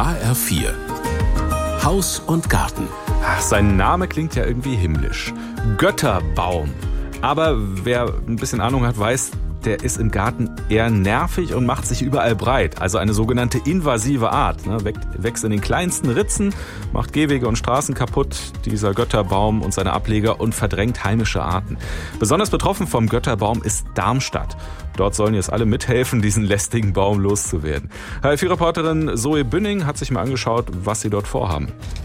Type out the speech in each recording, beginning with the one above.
HR4 Haus und Garten. Sein Name klingt ja irgendwie himmlisch. Götterbaum. Aber wer ein bisschen Ahnung hat, weiß, der ist im Garten eher nervig und macht sich überall breit. Also eine sogenannte invasive Art. Wächst in den kleinsten Ritzen, macht Gehwege und Straßen kaputt, dieser Götterbaum und seine Ableger, und verdrängt heimische Arten. Besonders betroffen vom Götterbaum ist Darmstadt. Dort sollen jetzt alle mithelfen, diesen lästigen Baum loszuwerden. HR4-Reporterin Zoe Bünning hat sich mal angeschaut, was sie dort vorhaben.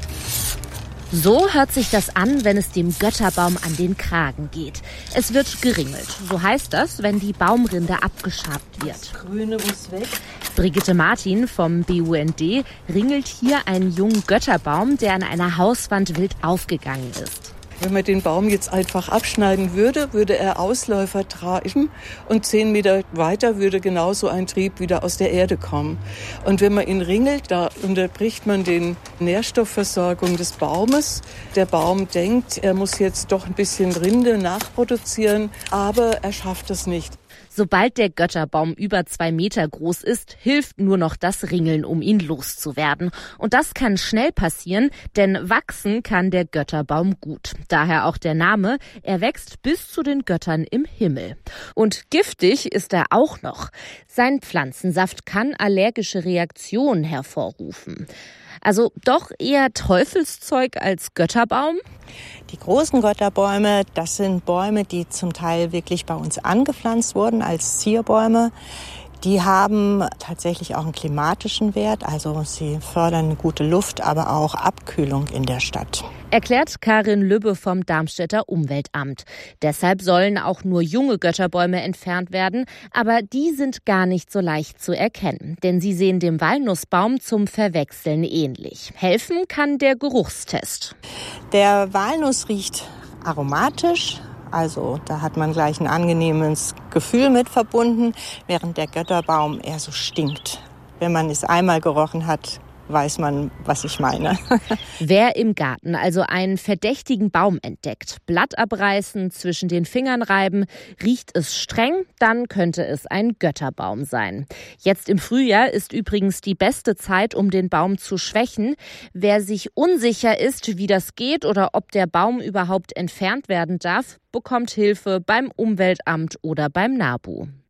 So hört sich das an, wenn es dem Götterbaum an den Kragen geht. Es wird geringelt. So heißt das, wenn die Baumrinde abgeschabt wird. Das Grüne muss weg. Brigitte Martin vom BUND ringelt hier einen jungen Götterbaum, der an einer Hauswand wild aufgegangen ist. Wenn man den Baum jetzt einfach abschneiden würde, würde er Ausläufer treiben und 10 Meter weiter würde genauso ein Trieb wieder aus der Erde kommen. Und wenn man ihn ringelt, da unterbricht man die Nährstoffversorgung des Baumes. Der Baum denkt, er muss jetzt doch ein bisschen Rinde nachproduzieren, aber er schafft es nicht. Sobald der Götterbaum über 2 Meter groß ist, hilft nur noch das Ringeln, um ihn loszuwerden. Und das kann schnell passieren, denn wachsen kann der Götterbaum gut. Daher auch der Name, er wächst bis zu den Göttern im Himmel. Und giftig ist er auch noch. Sein Pflanzensaft kann allergische Reaktionen hervorrufen. Also doch eher Teufelszeug als Götterbaum? Die großen Götterbäume, das sind Bäume, die zum Teil wirklich bei uns angepflanzt wurden als Zierbäume. Die haben tatsächlich auch einen klimatischen Wert, also sie fördern eine gute Luft, aber auch Abkühlung in der Stadt. Erklärt Karin Lübbe vom Darmstädter Umweltamt. Deshalb sollen auch nur junge Götterbäume entfernt werden, aber die sind gar nicht so leicht zu erkennen, denn sie sehen dem Walnussbaum zum Verwechseln ähnlich. Helfen kann der Geruchstest. Der Walnuss riecht aromatisch. Also da hat man gleich ein angenehmes Gefühl mit verbunden, während der Götterbaum eher so stinkt. Wenn man es einmal gerochen hat, weiß man, was ich meine. Wer im Garten also einen verdächtigen Baum entdeckt, Blatt abreißen, zwischen den Fingern reiben, riecht es streng, dann könnte es ein Götterbaum sein. Jetzt im Frühjahr ist übrigens die beste Zeit, um den Baum zu schwächen. Wer sich unsicher ist, wie das geht oder ob der Baum überhaupt entfernt werden darf, bekommt Hilfe beim Umweltamt oder beim NABU.